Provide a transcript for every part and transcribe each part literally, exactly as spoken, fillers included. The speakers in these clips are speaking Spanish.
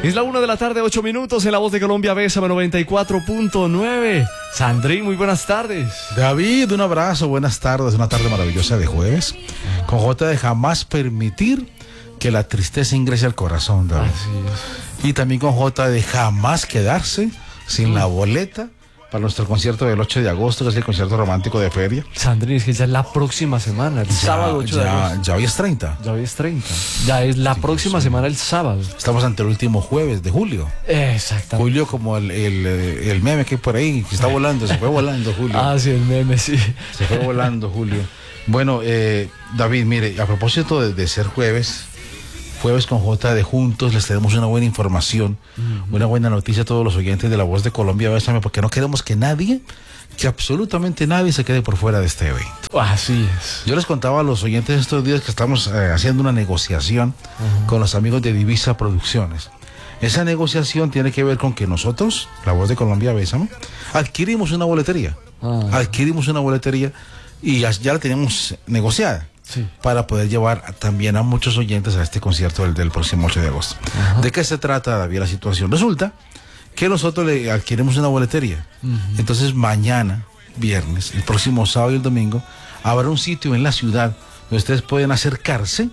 Es la una de la tarde, ocho minutos, en La Voz de Colombia, Bésame noventa y cuatro punto nueve. Sandrín, muy buenas tardes. David, un abrazo, buenas tardes, una tarde maravillosa de jueves, con J de jamás permitir que la tristeza ingrese al corazón, David. Así es. Y también con J de jamás quedarse sin mm. la boleta para nuestro concierto del ocho de agosto, que es el concierto romántico de feria. Sandrín, es que ya es la próxima semana, el ya, sábado ocho ya, de agosto. Ya hoy es treinta. Ya hoy es treinta. Ya es la sí, próxima sí. semana, el sábado. Estamos ante el último jueves de julio. Exactamente. Julio como el, el, el meme que hay por ahí, que está volando, se fue volando Julio. Ah, sí, el meme, sí. Se fue volando Julio. Bueno, eh, David, mire, a propósito de, de ser jueves, jueves con J de Juntos, les tenemos una buena información, uh-huh. una buena noticia a todos los oyentes de La Voz de Colombia, Bésame, porque no queremos que nadie, que absolutamente nadie se quede por fuera de este evento. Así es. Yo les contaba a los oyentes estos días que estamos eh, haciendo una negociación uh-huh. con los amigos de Divisa Producciones. Esa negociación tiene que ver con que nosotros, La Voz de Colombia, Bésame, adquirimos una boletería, uh-huh. adquirimos una boletería y ya, ya la teníamos negociada. Sí. Para poder llevar también a muchos oyentes a este concierto del, del próximo ocho de agosto. Ajá. ¿De qué se trata, David, la situación? Resulta que nosotros le adquirimos una boletería. Uh-huh. Entonces mañana, viernes, el próximo sábado y el domingo, habrá un sitio en la ciudad donde ustedes pueden acercarse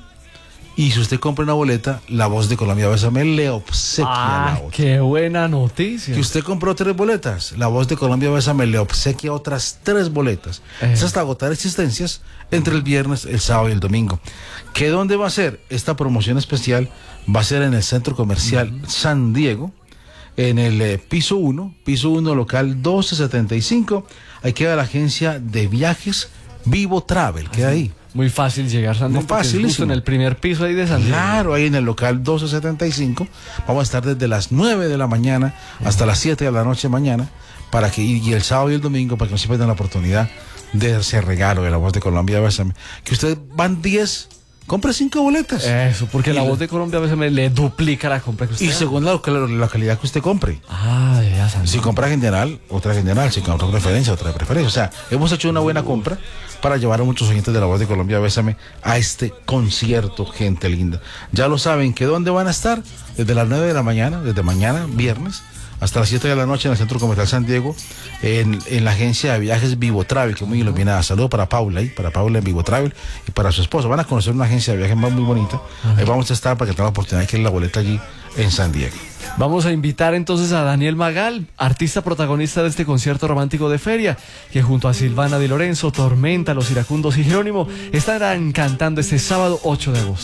y si usted compra una boleta, La Voz de Colombia, Bésame le obsequia ah, la otra. ¡Qué buena noticia! Que usted compró tres boletas, La Voz de Colombia, Bésame le obsequia otras tres boletas. Eh. Es hasta agotar existencias entre el viernes, el sábado y el domingo. ¿Qué dónde va a ser? Esta promoción especial va a ser en el Centro Comercial uh-huh. San Diego, en el eh, piso uno, piso uno, local doce setenta y cinco. Ahí queda la agencia de viajes Vivo Travel, queda ahí. Muy fácil llegar, Sandro. Muy fácil. Justo en el primer piso ahí de San Diego. Claro, ahí en el local doce setenta y cinco. Vamos a estar desde las nueve de la mañana hasta las siete de la noche mañana. Para que, y el sábado y el domingo, para que no se pierdan la oportunidad de ese regalo de La Voz de Colombia, Bésame. Que ustedes van diez, compre cinco boletas. Eso, porque y La Voz de Colombia, Bésame le duplica la compra que usted Y según la, la, la calidad que usted compre. Ah, ya, Sandro. Si compra general, otra general. Si compra preferencia, otra preferencia. O sea, hemos hecho una buena compra para llevar a muchos oyentes de La Voz de Colombia, Bésame, a este concierto, gente linda. Ya lo saben, que ¿dónde van a estar? Desde las nueve de la mañana, desde mañana, viernes, hasta las siete de la noche en el Centro Comercial San Diego, en, en la agencia de viajes Vivo Travel, que es muy iluminada. Saludos para Paula ahí, para Paula en Vivo Travel y para su esposo. Van a conocer una agencia de viajes muy, muy bonita. Ajá. Ahí vamos a estar para que tengan la oportunidad de que la boleta allí en San Diego. Vamos a invitar entonces a Daniel Magal, artista protagonista de este concierto romántico de feria, que junto a Silvana Di Lorenzo, Tormenta, Los Iracundos y Jerónimo estarán cantando este sábado ocho de agosto.